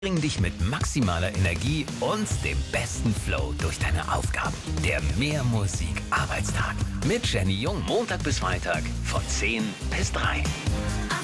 Bring dich mit maximaler Energie und dem besten Flow durch deine Aufgaben. Der Mehr Musik Arbeitstag mit Jenny Jung. Montag bis Freitag von 10 bis 3.